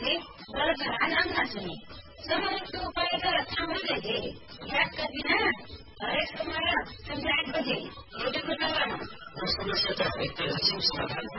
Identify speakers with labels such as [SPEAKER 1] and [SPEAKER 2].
[SPEAKER 1] थे तर आनन्द नसुने समयको उपाय त थाम्दै थिए यादका बिना हरेक समय सन्ध्या 8 बजे एउटा कुरा गर्नु
[SPEAKER 2] समस्या त एक समाधान